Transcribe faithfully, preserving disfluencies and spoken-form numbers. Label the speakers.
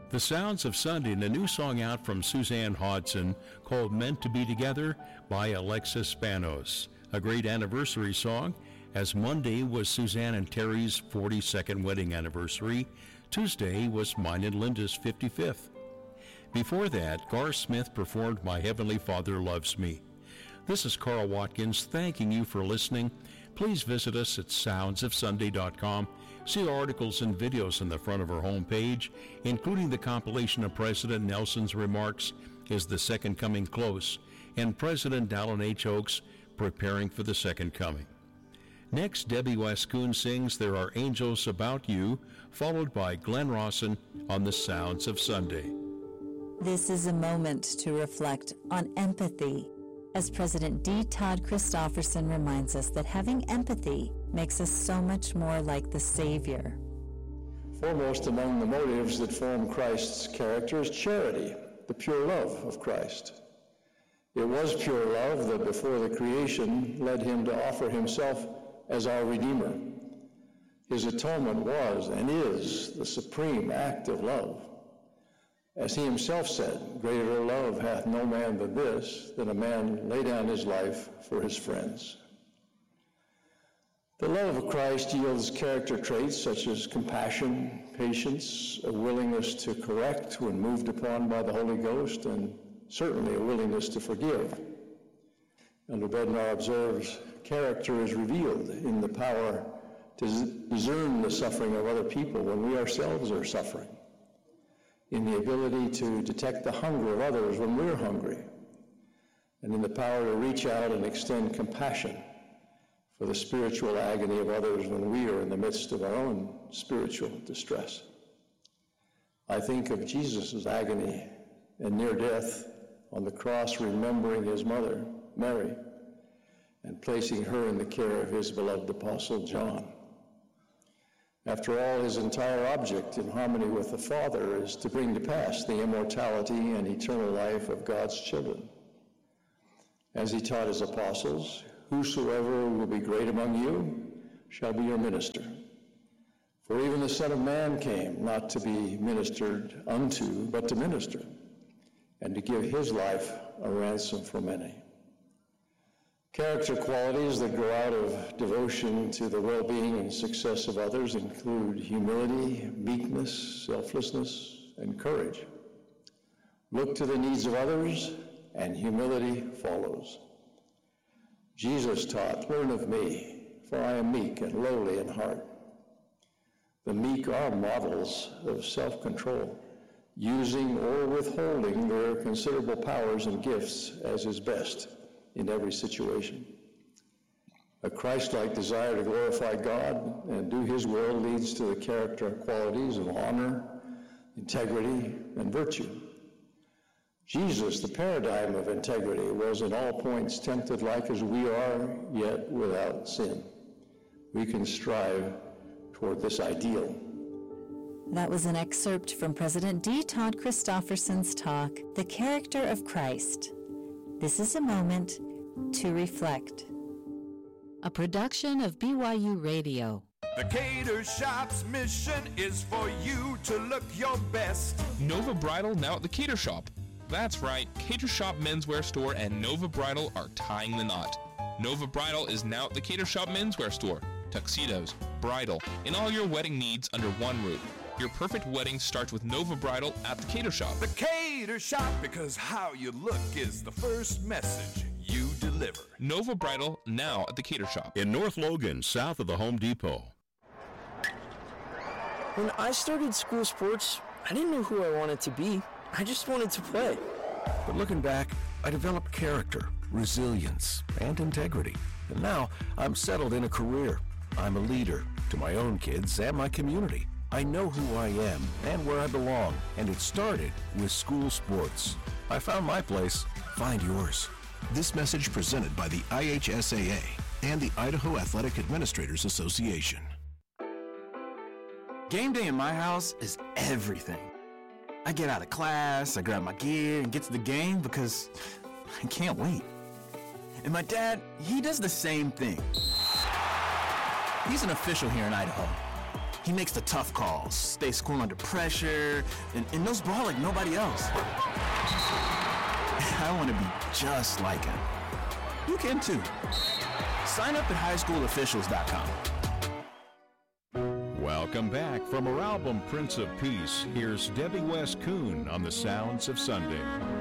Speaker 1: The Sounds of Sunday, and a new song out from Suzanne Hodson called Meant to Be Together by Alexis Spanos. A great anniversary song, as Monday was Suzanne and Terry's forty-second wedding anniversary. Tuesday was mine and Linda's fifty-fifth. Before that, Gar Smith performed My Heavenly Father Loves Me. This is Carl Watkins thanking you for listening. Please visit us at sounds of sunday dot com. See articles and videos on the front of our homepage, including the compilation of President Nelson's remarks, Is the Second Coming Close? And President Dallin H. Oaks, Preparing for the Second Coming. Next, Debbie Wascoon sings There Are Angels About You, followed by Glenn Rawson on The Sounds of Sunday.
Speaker 2: This is a moment to reflect on empathy, as President D. Todd Christofferson reminds us that having empathy makes us so much more like the Savior.
Speaker 3: Foremost among the motives that form Christ's character is charity, the pure love of Christ. It was pure love that before the creation led him to offer himself as our Redeemer. His atonement was and is the supreme act of love. As he himself said, greater love hath no man than this, that a man lay down his life for his friends. The love of Christ yields character traits such as compassion, patience, a willingness to correct when moved upon by the Holy Ghost, and certainly a willingness to forgive. Elder Bednar observes, character is revealed in the power to discern the suffering of other people when we ourselves are suffering, in the ability to detect the hunger of others when we're hungry, and in the power to reach out and extend compassion for the spiritual agony of others when we are in the midst of our own spiritual distress. I think of Jesus' agony and near death on the cross, remembering his mother, Mary, and placing her in the care of his beloved apostle, John. After all, his entire object in harmony with the Father is to bring to pass the immortality and eternal life of God's children. As he taught his apostles, whosoever will be great among you shall be your minister. For even the Son of Man came not to be ministered unto, but to minister, and to give his life a ransom for many. Character qualities that grow out of devotion to the well-being and success of others include humility, meekness, selflessness, and courage. Look to the needs of others, and humility follows. Jesus taught, learn of me, for I am meek and lowly in heart. The meek are models of self-control, using or withholding their considerable powers and gifts as is best in every situation. A Christ-like desire to glorify God and do his will leads to the character qualities of honor, integrity, and virtue. Jesus, the paradigm of integrity, was in all points tempted like as we are, yet without sin. We can strive toward this ideal.
Speaker 2: That was an excerpt from President D. Todd Christofferson's talk, The Character of Christ. This is a moment to reflect.
Speaker 4: A production of B Y U Radio.
Speaker 5: The Cater Shop's mission is for you to look your best.
Speaker 6: Nova Bridal now at the Cater Shop. That's right, Cater Shop Menswear Store and Nova Bridal are tying the knot. Nova Bridal is now at the Cater Shop Menswear Store. Tuxedos, bridal, and all your wedding needs under one roof. Your perfect wedding starts with Nova Bridal at the Cater Shop.
Speaker 5: The Cater Shop, because how you look is the first message you deliver.
Speaker 6: Nova Bridal now at the Cater Shop.
Speaker 1: In North Logan, south of the Home Depot.
Speaker 7: When I started school sports, I didn't know who I wanted to be. I just wanted to play.
Speaker 8: But looking back, I developed character, resilience, and integrity. And now I'm settled in a career. I'm a leader to my own kids and my community. I know who I am and where I belong, and it started with school sports. I found my place. Find yours.
Speaker 9: This message presented by the I H S A A and the Idaho Athletic Administrators Association.
Speaker 10: Game day in my house is everything. I get out of class, I grab my gear, and get to the game because I can't wait. And my dad, he does the same thing. He's an official here in Idaho. He makes the tough calls, stays cool under pressure, and, and knows ball like nobody else. I want to be just like him. You can too. Sign up at high school officials dot com.
Speaker 1: Welcome back. From her album Prince of Peace, here's Debbie West Kuhn on the Sounds of Sunday.